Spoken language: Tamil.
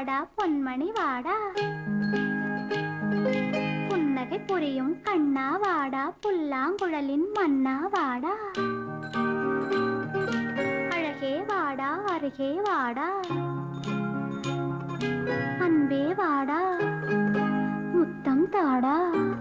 வாடா பொன்மணி வாடா, புன்னகை புரியும் கண்ணா வாடா, புல்லாங்குழலின் மன்னா வாடா, அழகே வாடா அருகே வாடா, அன்பே வாடா முத்தம் தாடா.